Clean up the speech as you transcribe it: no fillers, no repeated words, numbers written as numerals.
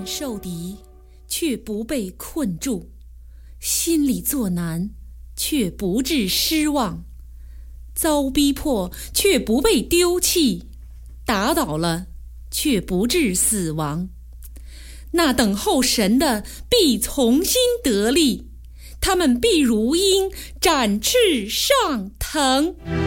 面受敌，却不被困住；心里作难，却不致失望；遭逼迫，却不被丢弃；打倒了，却不致死亡。那等候神的必从心得力，他们必如鹰展翅上腾。